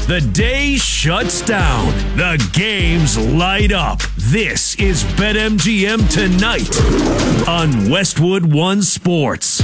The day shuts down. The games light up. This is BetMGM Tonight on Westwood One Sports.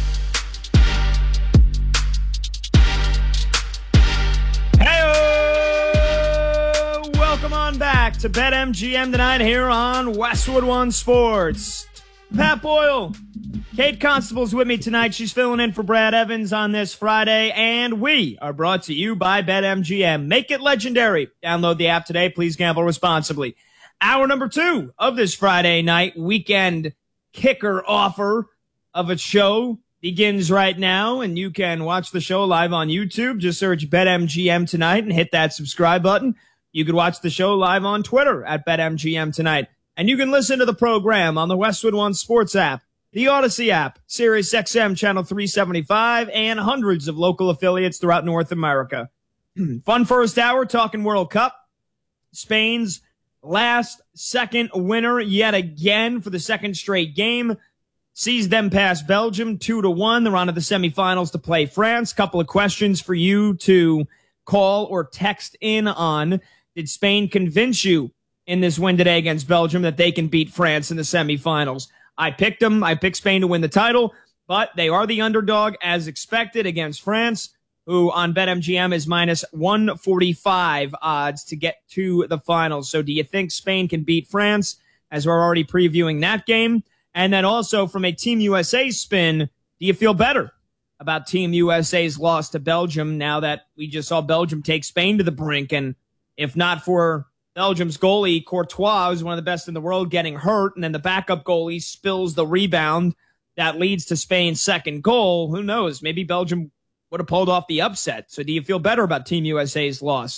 Hey, welcome on back to BetMGM Tonight here on Westwood One Sports. Pat Boyle, Kate Constable's with me tonight. She's filling in for Brad Evans on this Friday, and we are brought to you by BetMGM. Make it legendary. Download the app today. Please gamble responsibly. Hour number 2 of this Friday night weekend kicker offer of a show begins right now, and you can watch the show live on YouTube. Just search BetMGM Tonight and hit that subscribe button. You can watch the show live on Twitter at BetMGM Tonight. And you can listen to the program on the Westwood One Sports app, the Odyssey app, Sirius XM Channel 375, and hundreds of local affiliates throughout North America. Fun first hour talking World Cup. Spain's second winner yet again for the second straight game. Sees them pass Belgium 2-1. They're on to the semifinals to play France. Couple of questions for you to call or text in on. Did Spain convince you in this win today against Belgium that they can beat France in the semifinals? I picked them. I picked Spain to win the title, but they are the underdog as expected against France, who on BetMGM is minus 145 odds to get to the finals. So do you think Spain can beat France, as we're already previewing that game? And then also from a Team USA spin, do you feel better about Team USA's loss to Belgium now that we just saw Belgium take Spain to the brink? And if not for Belgium's goalie, Courtois, who's one of the best in the world, getting hurt, and then the backup goalie spills the rebound that leads to Spain's second goal, who knows? Maybe Belgium would have pulled off the upset. So do you feel better about Team USA's loss?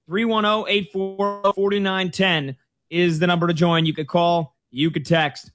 310-840-4910 is the number to join. You could call, you could text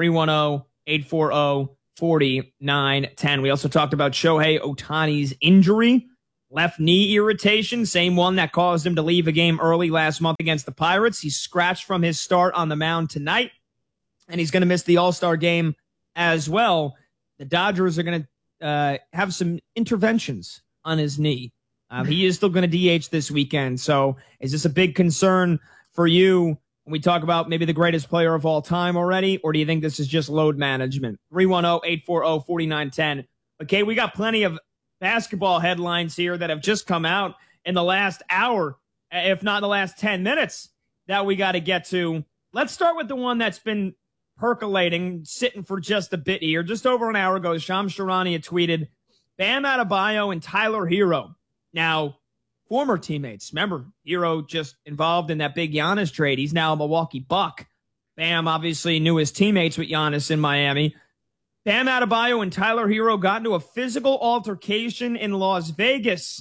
310-840-4910. We also talked about Shohei Ohtani's injury. Left knee irritation, same one that caused him to leave a game early last month against the Pirates. He's scratched from his start on the mound tonight, and he's going to miss the All-Star game as well. The Dodgers are going to have some interventions on his knee. He is still going to DH this weekend. So is this a big concern for you when we talk about maybe the greatest player of all time already, or do you think this is just load management? 310-840-4910. Okay, we got plenty of basketball headlines here that have just come out in the last hour, if not the last 10 minutes, that we got to get to. Let's start with the one that's been percolating, sitting for just a bit here. Just over an hour ago, Shams Charania tweeted, Bam Adebayo and Tyler Hero. Now, former teammates. Remember, Hero just involved in that big Giannis trade. He's now a Milwaukee Buck. Bam obviously knew his teammates with Giannis in Miami. Bam Adebayo and Tyler Hero got into a physical altercation in Las Vegas.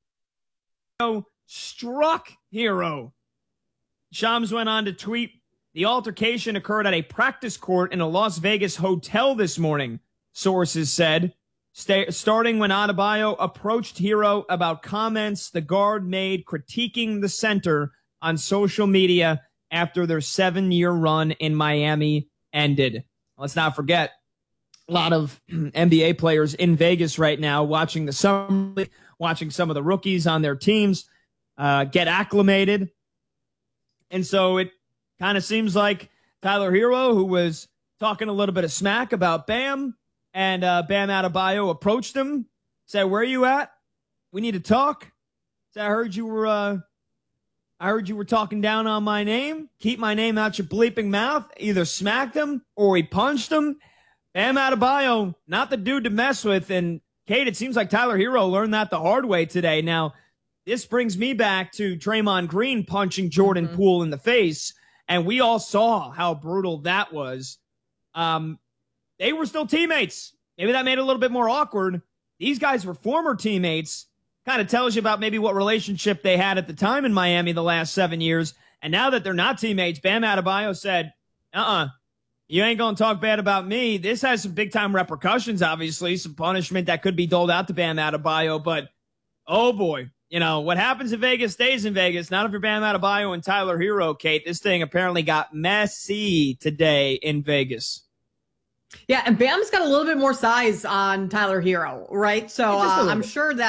Struck Hero. Shams went on to tweet, the altercation occurred at a practice court in a Las Vegas hotel this morning, sources said, starting when Adebayo approached Hero about comments the guard made critiquing the center on social media after their 7-year run in Miami ended. Let's not forget, a lot of NBA players in Vegas right now watching the summer league, watching some of the rookies on their teams get acclimated. And so it kind of seems like Tyler Hero, who was talking a little bit of smack about Bam, and Bam Adebayo approached him, said, where are you at? We need to talk. Said, I heard you were talking down on my name. Keep my name out your bleeping mouth. Either smacked him or he punched him. Bam Adebayo, not the dude to mess with. And, Kate, it seems like Tyler Hero learned that the hard way today. Now, this brings me back to Draymond Green punching Jordan Poole in the face, and we all saw how brutal that was. They were still teammates. Maybe that made it a little bit more awkward. These guys were former teammates. Kind of tells you about maybe what relationship they had at the time in Miami the last 7 years. And now that they're not teammates, Bam Adebayo said, you ain't going to talk bad about me. This has some big-time repercussions, obviously, some punishment that could be doled out to Bam Adebayo. But, oh, boy, what happens in Vegas stays in Vegas. Not if you're Bam Adebayo and Tyler Hero, Kate. This thing apparently got messy today in Vegas. Yeah, and Bam's got a little bit more size on Tyler Hero, right? So I'm sure that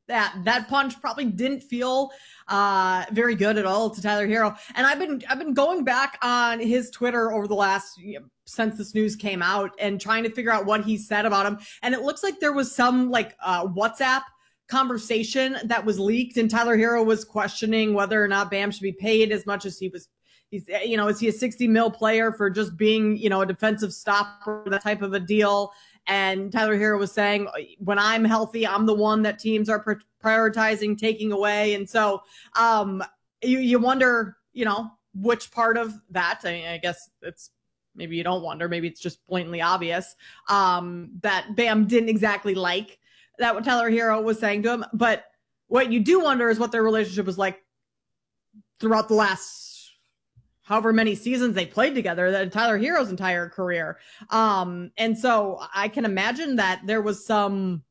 that punch probably didn't feel very good at all to Tyler Herro. And I've been going back on his Twitter over the last since this news came out and trying to figure out what he said about him. And it looks like there was some WhatsApp conversation that was leaked, and Tyler Herro was questioning whether or not Bam should be paid as much as is he a 60 mil player for just being, a defensive stopper, that type of a deal. And Tyler Herro was saying, when I'm healthy, I'm the one that teams are prioritizing taking away. And so you wonder, which part of that, I guess it's, maybe you don't wonder, maybe it's just blatantly obvious that Bam didn't exactly like that what Tyler Herro was saying to him. But what you do wonder is what their relationship was like throughout the last however many seasons they played together, that Tyler Herro's entire career. And so I can imagine that there was some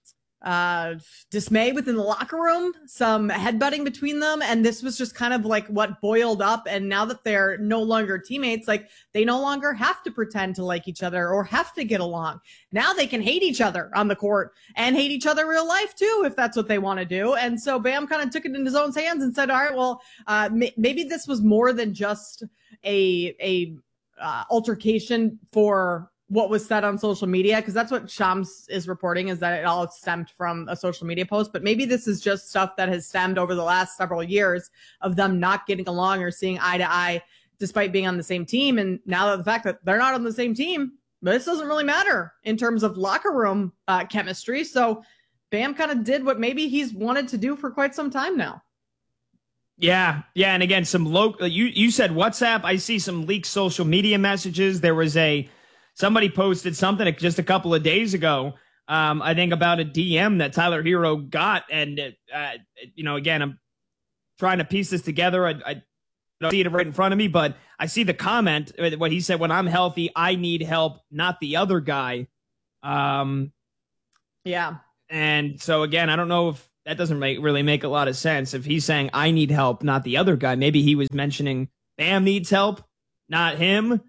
dismay within the locker room, some headbutting between them. And this was just kind of like what boiled up. And now that they're no longer teammates, like they no longer have to pretend to like each other or have to get along. Now they can hate each other on the court and hate each other in real life too, if that's what they want to do. And so Bam kind of took it in his own hands and said, all right, well, maybe this was more than just a altercation for what was said on social media, because that's what Shams is reporting, is that it all stemmed from a social media post. But maybe this is just stuff that has stemmed over the last several years of them not getting along or seeing eye to eye despite being on the same team. And now that the fact that they're not on the same team, this doesn't really matter in terms of locker room chemistry. So Bam kind of did what maybe he's wanted to do for quite some time now. Yeah. And again, some local, you said WhatsApp. I see some leaked social media messages. There was somebody posted something just a couple of days ago, I think about a DM that Tyler Herro got. And, again, I'm trying to piece this together. I don't see it right in front of me, but I see the comment, what he said, when I'm healthy, I need help, not the other guy. Yeah. And so, again, I don't know if that doesn't really make a lot of sense. If he's saying I need help, not the other guy, maybe he was mentioning Bam needs help, not him.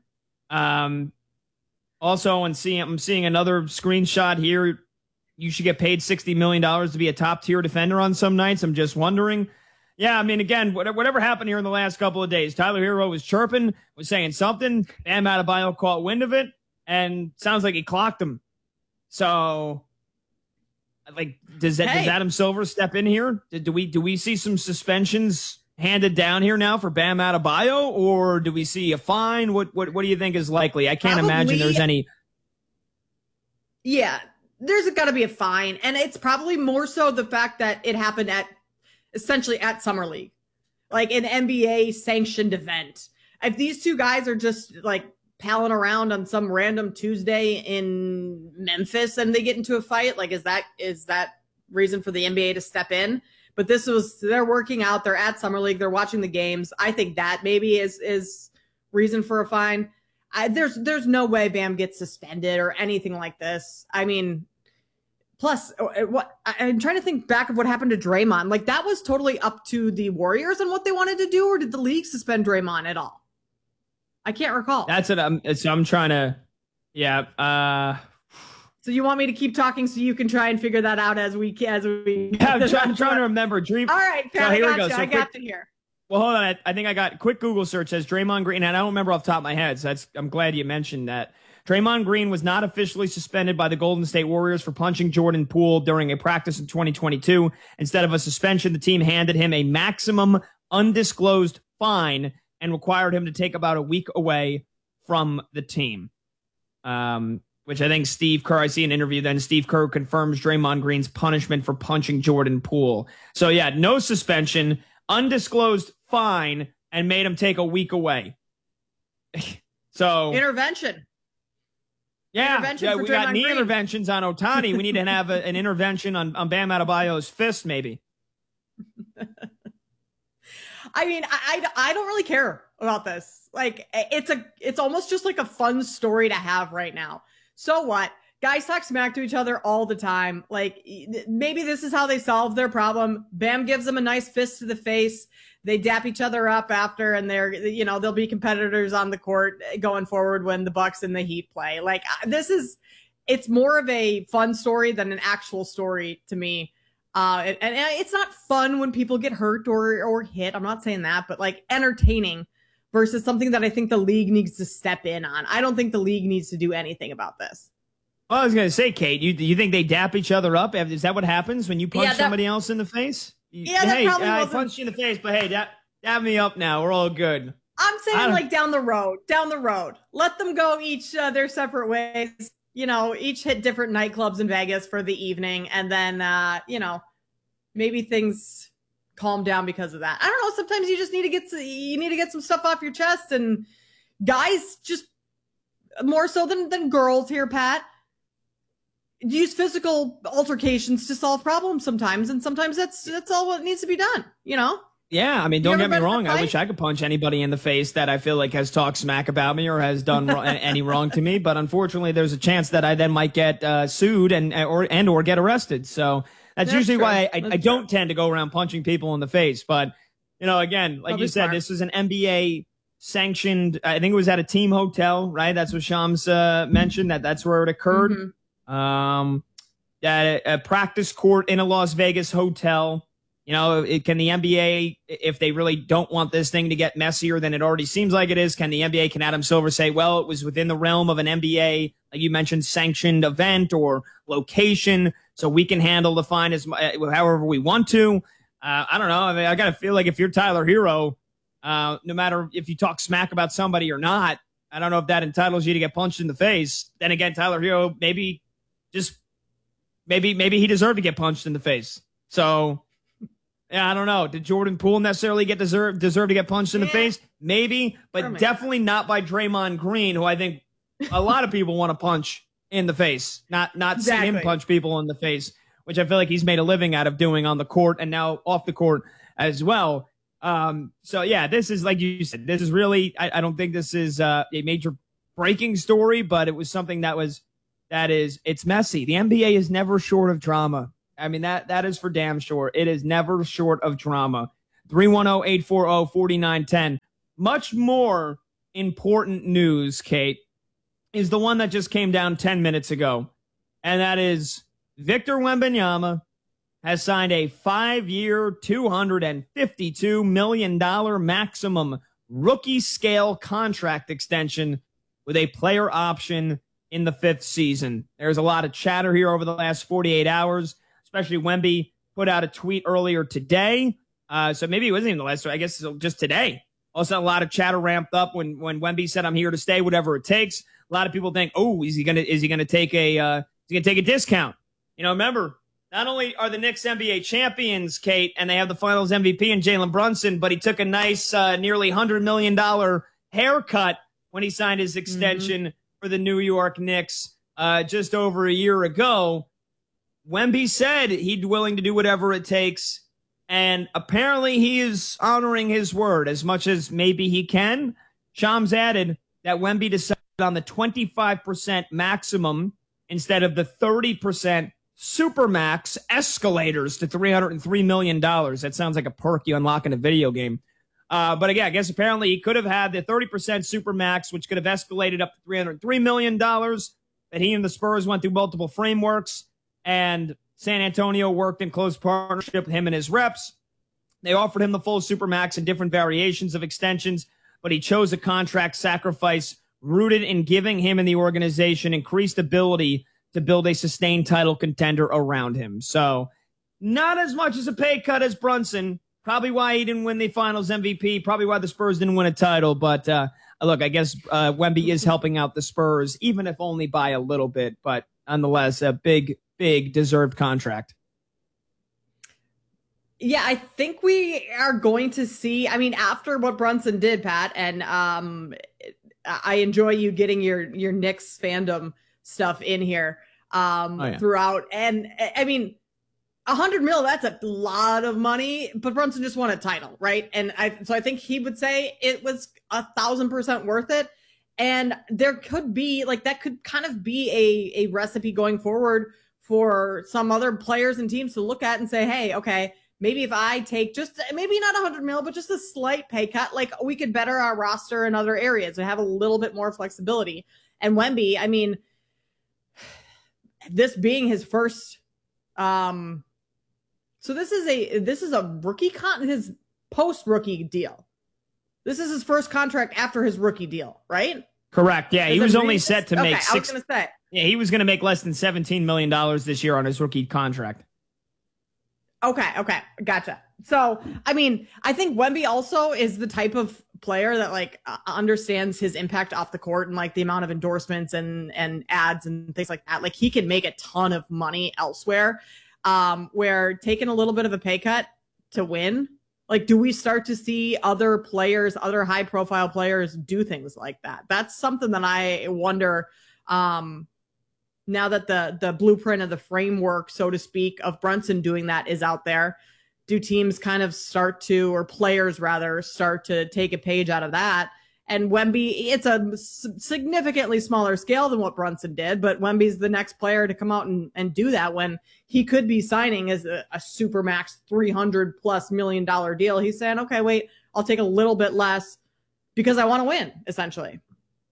Also, I'm seeing another screenshot here. You should get paid $60 million to be a top-tier defender on some nights. I'm just wondering. Yeah, I mean, again, whatever happened here in the last couple of days, Tyler Herro was chirping, was saying something. Bam Adebayo caught wind of it, and sounds like he clocked him. So, does Adam Silver step in here? Do we see some suspensions handed down here now for Bam Adebayo, or do we see a fine? What do you think is likely? I can't imagine there's any. Yeah, there's got to be a fine, and it's probably more so the fact that it happened essentially at Summer League, like an NBA sanctioned event. If these two guys are just like palling around on some random Tuesday in Memphis and they get into a fight, like is that reason for the NBA to step in? But they're working out. They're at Summer League. They're watching the games. I think that maybe is reason for a fine. There's no way Bam gets suspended or anything like this. I mean, plus, I'm trying to think back of what happened to Draymond. Like that was totally up to the Warriors and what they wanted to do, or did the league suspend Draymond at all? I can't recall. That's it. I'm trying to. Yeah. So you want me to keep talking so you can try and figure that out as we. Yeah, I'm trying to remember. All right, Pat, here we go. I got you here. Well, hold on. I think I got quick Google search says Draymond Green, and I don't remember off the top of my head. So I'm glad you mentioned that. Draymond Green was not officially suspended by the Golden State Warriors for punching Jordan Poole during a practice in 2022. Instead of a suspension, the team handed him a maximum undisclosed fine and required him to take about a week away from the team. Which I think Steve Kerr, I see an interview then, Steve Kerr confirms Draymond Green's punishment for punching Jordan Poole. So yeah, no suspension, undisclosed fine, and made him take a week away. So intervention. Yeah, we got knee interventions on Ohtani. We need to have an intervention on Bam Adebayo's fist, maybe. I mean, I don't really care about this. Like, it's almost just like a fun story to have right now. So what? Guys talk smack to each other all the time. Like, maybe this is how they solve their problem. Bam gives them a nice fist to the face. They dap each other up after, and they'll be competitors on the court going forward when the Bucks and the Heat play. Like, it's more of a fun story than an actual story to me. And it's not fun when people get hurt or hit. I'm not saying that, but like entertaining versus something that I think the league needs to step in on. I don't think the league needs to do anything about this. Well, I was going to say, Kate, you think they dap each other up? Is that what happens when you punch somebody else in the face? That probably I punched you in the face, but hey, dab me up now. We're all good. I'm saying like down the road. Let them go each their separate ways. Each hit different nightclubs in Vegas for the evening. And then, maybe things calm down because of that. I don't know. Sometimes you just need to get some stuff off your chest, and guys just more so than girls here, Pat, use physical altercations to solve problems sometimes. And sometimes that's all what needs to be done, Yeah, I mean, don't get me wrong. I wish I could punch anybody in the face that I feel like has talked smack about me or has done any wrong to me. But unfortunately, there's a chance that I then might get sued or get arrested. So that's usually true. Why I don't tend to go around punching people in the face. But, again, like you said, this was an NBA sanctioned. I think it was at a team hotel, right? That's what Shams mentioned, that's where it occurred. Mm-hmm. At a practice court in a Las Vegas hotel. Can the NBA, if they really don't want this thing to get messier than it already seems like it is, can Adam Silver say, well, it was within the realm of an NBA, like you mentioned, sanctioned event or location, so we can handle the fine however we want to? I don't know. I mean, I got to feel like if you're Tyler Hero, no matter if you talk smack about somebody or not, I don't know if that entitles you to get punched in the face. Then again, Tyler Hero, maybe he deserved to get punched in the face. So... yeah, I don't know. Did Jordan Poole necessarily deserve to get punched in the face? Maybe, but definitely not by Draymond Green, who I think a lot of people want to punch in the face. Not see him punch people in the face, which I feel like he's made a living out of doing on the court and now off the court as well. So yeah, this is, like you said, this is really, I don't think this is a major breaking story, but it was something it's messy. The NBA is never short of drama. I mean, that is for damn sure. It is never short of drama. 310-840-4910. Much more important news, Kate, is the one that just came down 10 minutes ago. And that is Victor Wembanyama has signed a 5-year, $252 million maximum rookie scale contract extension with a player option in the 5th season. There's a lot of chatter here over the last 48 hours. Especially Wemby put out a tweet earlier today. So maybe it wasn't even the last, I guess just today. Also, a lot of chatter ramped up when Wemby said, "I'm here to stay, whatever it takes." A lot of people think, "Oh, is he gonna take a discount?" Remember, not only are the Knicks NBA champions, Kate, and they have the Finals MVP in Jalen Brunson, but he took a nice, nearly $100 million haircut when he signed his extension for the New York Knicks just over a year ago. Wemby said he'd willing to do whatever it takes, and apparently he is honoring his word as much as maybe he can. Shams added that Wemby decided on the 25% maximum instead of the 30% supermax escalators to $303 million. That sounds like a perk you unlock in a video game. But again, I guess apparently he could have had the 30% supermax, which could have escalated up to $303 million, that he and the Spurs went through multiple frameworks. And San Antonio worked in close partnership with him and his reps. They offered him the full supermax and different variations of extensions, but he chose a contract sacrifice rooted in giving him and the organization increased ability to build a sustained title contender around him. So not as much as a pay cut as Brunson. Probably why he didn't win the Finals MVP. Probably why the Spurs didn't win a title. But look, I guess Wemby is helping out the Spurs, even if only by a little bit. But nonetheless, a big deserved contract. Yeah, I think we are going to see, after what Brunson did, Pat, and I enjoy you getting your Knicks fandom stuff in here throughout. And $100 million, that's a lot of money, but Brunson just won a title, right? And so I think he would say it was 1,000% worth it. And there could be, that could kind of be a recipe going forward for some other players and teams to look at and say, hey, okay, maybe if I take maybe not $100 million, but just a slight pay cut, we could better our roster in other areas and have a little bit more flexibility. And Wemby, this being his first So this is a his post rookie deal. This is his first contract after his rookie deal, right? Correct. Yeah, he was only set to make I was going to say. Yeah, he was going to make less than $17 million this year on his rookie contract. Okay, gotcha. So, I mean, I think Wemby also is the type of player that like understands his impact off the court and like the amount of endorsements and ads and things like that. Like he can make a ton of money elsewhere. Where taking a little bit of a pay cut to win, like, do we start to see other players, other high profile players do things like that? That's something that I wonder, now that the blueprint of the framework, so to speak, of Brunson doing that is out there. Do teams kind of start to, or players rather, start to take a page out of that? And Wemby, it's a significantly smaller scale than what Brunson did, but Wemby's the next player to come out and do that when he could be signing as a supermax $300+ million deal. He's saying, okay, wait, I'll take a little bit less because I want to win, essentially.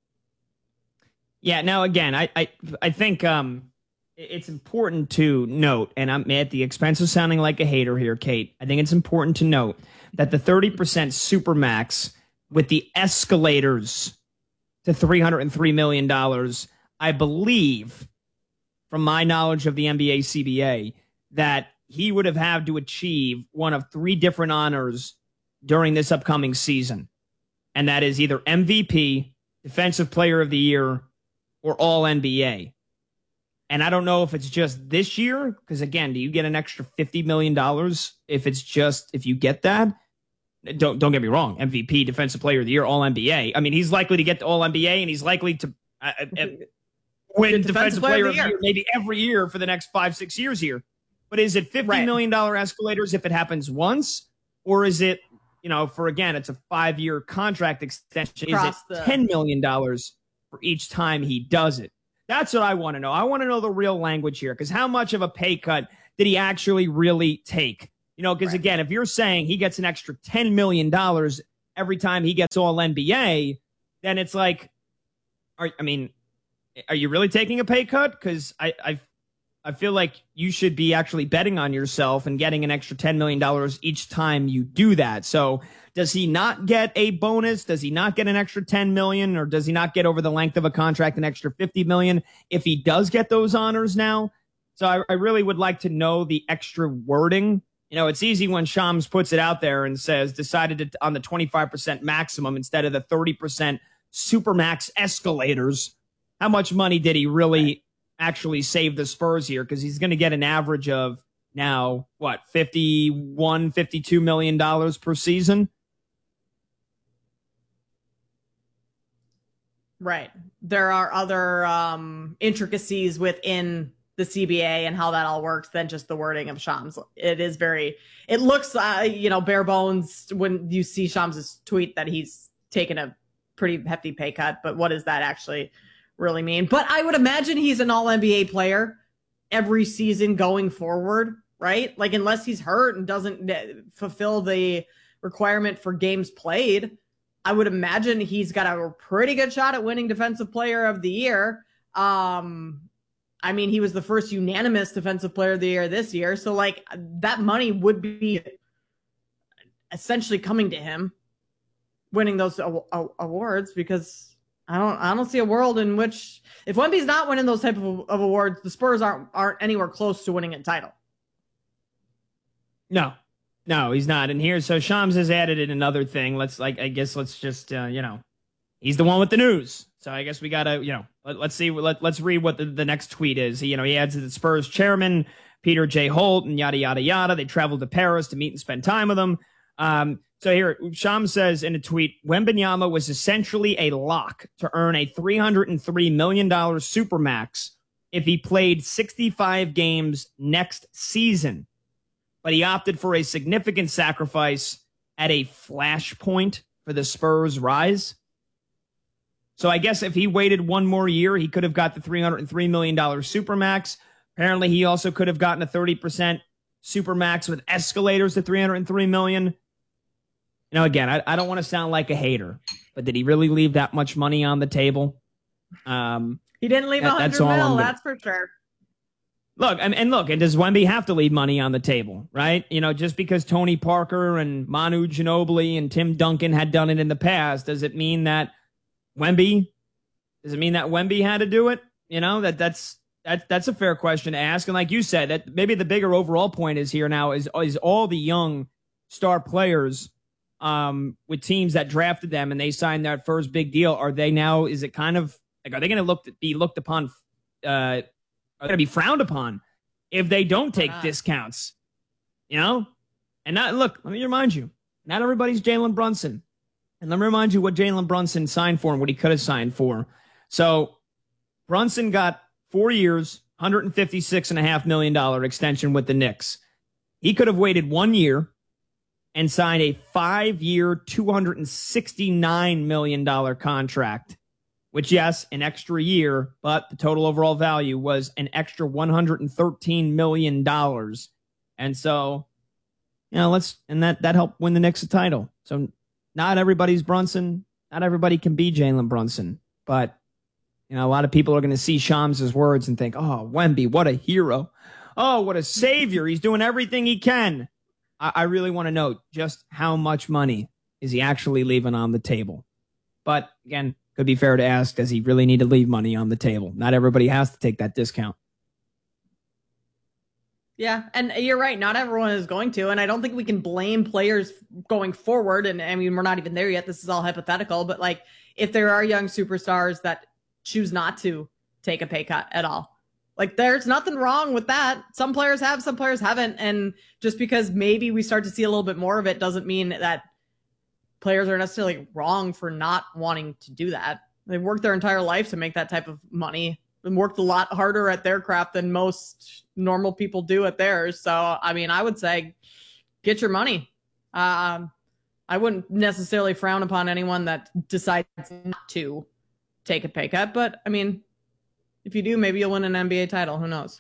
Yeah, now again, I think it's important to note, and I'm at the expense of sounding like a hater here, Kate, I think it's important to note that the 30% supermax with the escalators to $303 million, I believe, from my knowledge of the NBA CBA, that he would have had to achieve one of 3 different honors during this upcoming season. And that is either MVP, Defensive Player of the Year, or All NBA. And I don't know if it's just this year, because again, do you get an extra $50 million if you get that? Don't get me wrong, MVP, Defensive Player of the Year, All NBA. I mean, he's likely to get to All NBA, and he's likely to win Defensive Player of the Year maybe every year for the next 5-6 years here. But is it $50 million escalators if it happens once, or is it, for again, it's a 5-year contract extension? Is it $10 million for each time he does it? That's what I want to know. I want to know the real language here, because how much of a pay cut did he actually really take? Because again, if you're saying he gets an extra $10 million every time he gets All NBA, then it's like, are you really taking a pay cut? Because I feel like you should be actually betting on yourself and getting an extra $10 million each time you do that. So does he not get a bonus? Does he not get an extra $10 million? Or does he not get over the length of a contract an extra $50 million if he does get those honors now? So I really would like to know the extra wording. It's easy when Shams puts it out there and says decided on the 25% maximum instead of the 30% supermax escalators. How much money did he really actually save the Spurs here? Because he's going to get an average of now, $51-52 million per season? Right. There are other intricacies within the CBA and how that all works than just the wording of Shams. It looks, bare bones when you see Shams's tweet that he's taken a pretty hefty pay cut, but what does that actually really mean? But I would imagine he's an All NBA player every season going forward, right? Like, unless he's hurt and doesn't fulfill the requirement for games played, I would imagine he's got a pretty good shot at winning Defensive Player of the Year. He was the first unanimous Defensive Player of the Year this year. So like that money would be essentially coming to him winning those awards, because I don't see a world in which if Wemby's not winning those type of awards, the Spurs aren't anywhere close to winning a title. No, he's not. And here, so Shams has added in another thing. Let's just, he's the one with the news. So I guess we gotta, let's read what the next tweet is. He adds that the Spurs chairman, Peter J. Holt, and yada, yada, yada. They traveled to Paris to meet and spend time with him. So here, Shams says in a tweet, Wembanyama was essentially a lock to earn a $303 million supermax if he played 65 games next season. But he opted for a significant sacrifice at a flashpoint for the Spurs' rise. So I guess if he waited one more year, he could have got the $303 million supermax. Apparently, he also could have gotten a 30% supermax with escalators to $303 million. Again, I don't want to sound like a hater, but did he really leave that much money on the table? He didn't leave $100 million, that's for sure. Look, and does Wemby have to leave money on the table, right? You know, just because Tony Parker and Manu Ginobili and Tim Duncan had done it in the past, does it mean that Wemby had to do it? You know, that's a fair question to ask. And like you said, that maybe the bigger overall point is here now is all the young star players with teams that drafted them and they signed that first big deal. Are they now, is it kind of like, are they going to be looked upon, are going to be frowned upon if they don't take discounts, you know? And look, let me remind you, not everybody's Jalen Brunson. And let me remind you what Jalen Brunson signed for and what he could have signed for. So Brunson got 4 years, $156.5 million extension with the Knicks. He could have waited 1 year and signed a 5-year, $269 million contract. Which, yes, an extra year, but the total overall value was an extra $113 million. And so, you know, that helped win the Knicks a title. So not everybody's Brunson. Not everybody can be Jalen Brunson. But, you know, a lot of people are going to see Shams' words and think, oh, Wemby, what a hero. Oh, what a savior. He's doing everything he can. I really want to know just how much money is he actually leaving on the table. But, again, could be fair to ask, does he really need to leave money on the table? Not everybody has to take that discount. Yeah, and you're right. Not everyone is going to, and I don't think we can blame players going forward. And I mean, we're not even there yet. This is all hypothetical. But like, if there are young superstars that choose not to take a pay cut at all, like there's nothing wrong with that. Some players have, some players haven't. And just because maybe we start to see a little bit more of it doesn't mean that players are necessarily wrong for not wanting to do that. They've worked their entire life to make that type of money and worked a lot harder at their craft than most normal people do at theirs. So, I mean, I would say get your money. I wouldn't necessarily frown upon anyone that decides not to take a pay cut. But, I mean, if you do, maybe you'll win an NBA title. Who knows?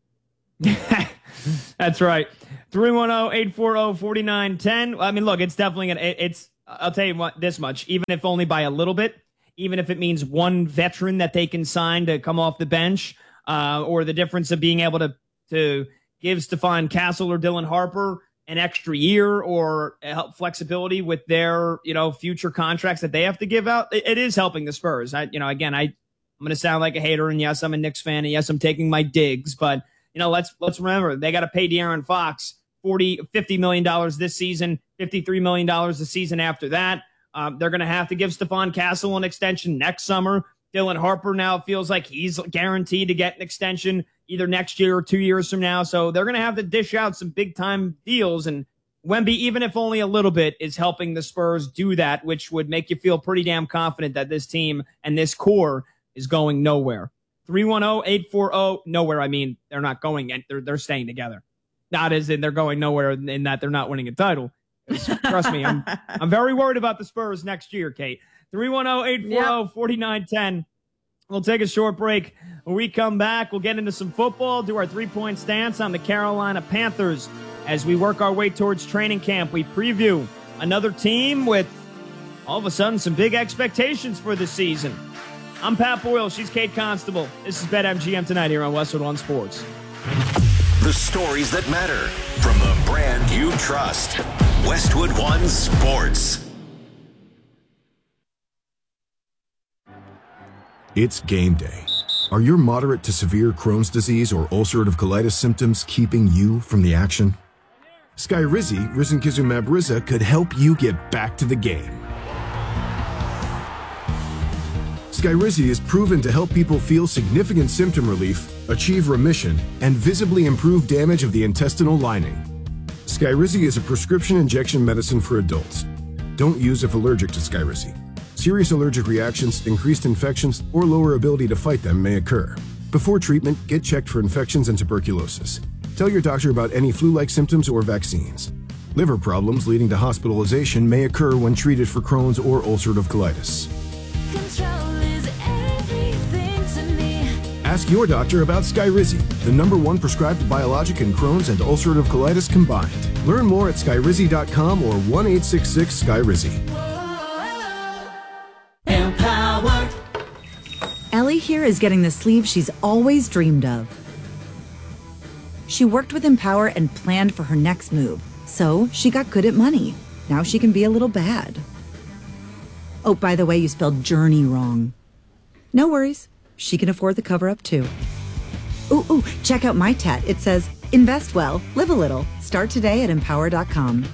That's right. 310-840-4910. I mean, look, it's definitely I'll tell you what, this much, even if only by a little bit, even if it means one veteran that they can sign to come off the bench, or the difference of being able to give Stephon Castle or Dylan Harper an extra year or help flexibility with their, you know, future contracts that they have to give out. It is helping the Spurs. I'm going to sound like a hater, and yes, I'm a Knicks fan, and yes, I'm taking my digs, but you know, let's remember they got to pay De'Aaron Fox $50 million this season, $53 million the season after that. They're going to have to give Stephon Castle an extension next summer. Dylan Harper now feels like he's guaranteed to get an extension either next year or 2 years from now. So they're going to have to dish out some big time deals. And Wemby, even if only a little bit, is helping the Spurs do that, which would make you feel pretty damn confident that this team and this core is going nowhere. 310-840, nowhere. I mean, they're not going, and they're staying together. Not as in they're going nowhere in that they're not winning a title. Trust me, I'm very worried about the Spurs next year, Kate. 310-840-4910. We'll take a short break. When we come back, we'll get into some football, do our three-point stance on the Carolina Panthers. As we work our way towards training camp, we preview another team with, all of a sudden, some big expectations for the season. I'm Pat Boyle. She's Kate Constable. This is BetMGM Tonight here on Westwood One Sports. The stories that matter from the brand you trust. Westwood One Sports. It's game day. Are your moderate to severe Crohn's disease or ulcerative colitis symptoms keeping you from the action? Skyrizi, risankizumab Riza, could help you get back to the game. Skyrizi is proven to help people feel significant symptom relief, achieve remission, and visibly improve damage of the intestinal lining. Skyrizi is a prescription injection medicine for adults. Don't use if allergic to Skyrizi. Serious allergic reactions, increased infections, or lower ability to fight them may occur. Before treatment, get checked for infections and tuberculosis. Tell your doctor about any flu-like symptoms or vaccines. Liver problems leading to hospitalization may occur when treated for Crohn's or ulcerative colitis. Ask your doctor about Skyrizi, the #1 prescribed biologic in Crohn's and ulcerative colitis combined. Learn more at skyrizi.com or 1-866-SKYRIZI. Ellie here is getting the sleeve she's always dreamed of. She worked with Empower and planned for her next move. So she got good at money. Now she can be a little bad. Oh, by the way, you spelled journey wrong. No worries. She can afford the cover-up too. Ooh, check out my tat. It says, invest well, live a little. Start today at empower.com.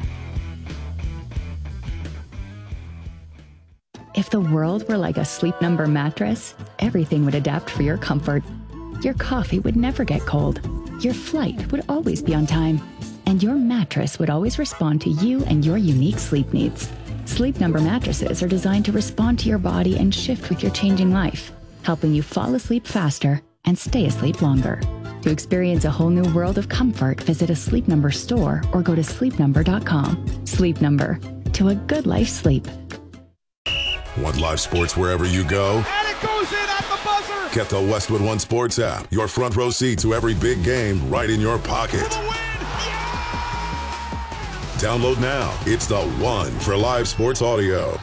If the world were like a Sleep Number mattress, everything would adapt for your comfort. Your coffee would never get cold. Your flight would always be on time. And your mattress would always respond to you and your unique sleep needs. Sleep Number mattresses are designed to respond to your body and shift with your changing life, helping you fall asleep faster and stay asleep longer. To experience a whole new world of comfort, visit a Sleep Number store or go to sleepnumber.com. Sleep Number, to a good life's sleep. Want live sports wherever you go? And it goes in at the buzzer! Get the Westwood One Sports app. Your front row seat to every big game right in your pocket. Download now. It's the one for live sports audio.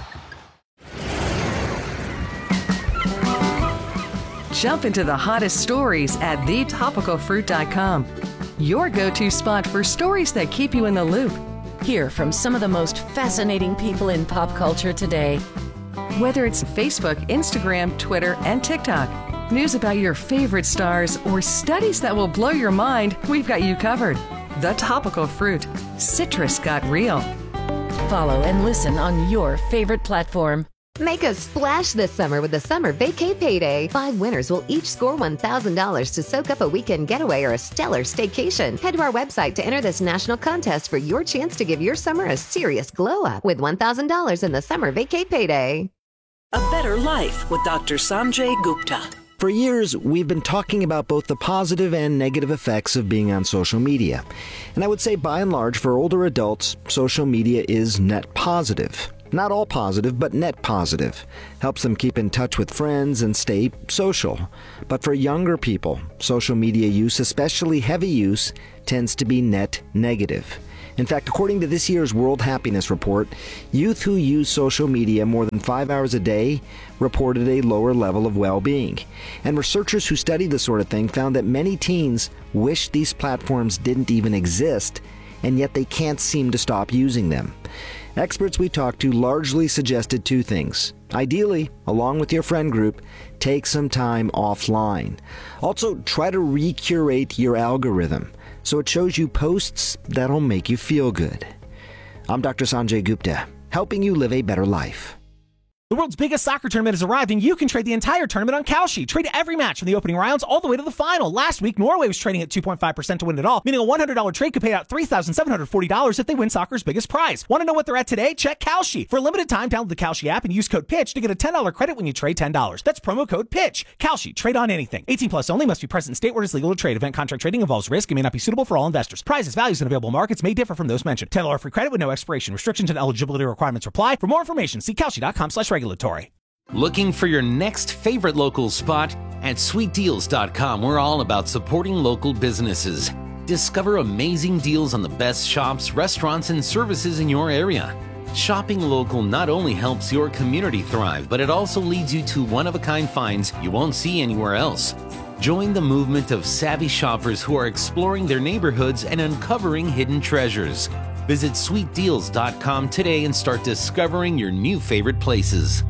Jump into the hottest stories at thetopicalfruit.com. Your go-to spot for stories that keep you in the loop. Hear from some of the most fascinating people in pop culture today. Whether it's Facebook, Instagram, Twitter, and TikTok, news about your favorite stars, or studies that will blow your mind, we've got you covered. The Topical Fruit. Citrus got real. Follow and listen on your favorite platform. Make a splash this summer with the Summer Vacay Payday. 5 winners will each score $1,000 to soak up a weekend getaway or a stellar staycation. Head to our website to enter this national contest for your chance to give your summer a serious glow up with $1,000 in the Summer Vacay Payday. A Better Life with Dr. Sanjay Gupta. For years, we've been talking about both the positive and negative effects of being on social media. And I would say by and large, for older adults, social media is net positive. Not all positive, but net positive. Helps them keep in touch with friends and stay social. But for younger people, social media use, especially heavy use, tends to be net negative. In fact, according to this year's World Happiness Report, youth who use social media more than 5 hours a day reported a lower level of well-being. And researchers who study this sort of thing found that many teens wish these platforms didn't even exist, and yet they can't seem to stop using them. Experts we talked to largely suggested 2 things. Ideally, along with your friend group, take some time offline. Also, try to recurate your algorithm so it shows you posts that'll make you feel good. I'm Dr. Sanjay Gupta, helping you live a better life. The world's biggest soccer tournament has arrived, and you can trade the entire tournament on Kalshi. Trade every match from the opening rounds all the way to the final. Last week, Norway was trading at 2.5% to win it all, meaning a $100 trade could pay out $3,740 if they win soccer's biggest prize. Want to know what they're at today? Check Kalshi. For a limited time, download the Kalshi app and use code PITCH to get a $10 credit when you trade $10. That's promo code PITCH. Kalshi. Trade on anything. 18 plus only. Must be present in state where it is legal to trade. Event contract trading involves risk and may not be suitable for all investors. Prizes, values, and available markets may differ from those mentioned. $10 free credit with no expiration. Restrictions and eligibility requirements apply. For more information, see Kalshi.com/regulatory. Looking for your next favorite local spot? At sweetdeals.com, we're all about supporting local businesses. Discover amazing deals on the best shops, restaurants, and services in your area. Shopping local not only helps your community thrive, but it also leads you to one-of-a-kind finds you won't see anywhere else. Join the movement of savvy shoppers who are exploring their neighborhoods and uncovering hidden treasures. Visit sweetdeals.com today and start discovering your new favorite places.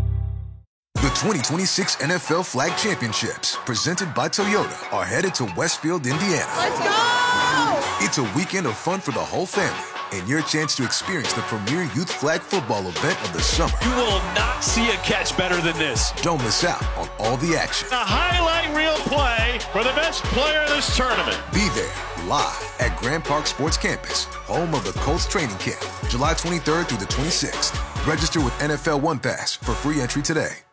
The 2026 NFL Flag Championships, presented by Toyota, are headed to Westfield, Indiana. Let's go! It's a weekend of fun for the whole family and your chance to experience the premier youth flag football event of the summer. You will not see a catch better than this. Don't miss out on all the action. A highlight reel play for the best player in this tournament. Be there live at Grand Park Sports Campus, home of the Colts training camp, July 23rd through the 26th. Register with NFL One Pass for free entry today.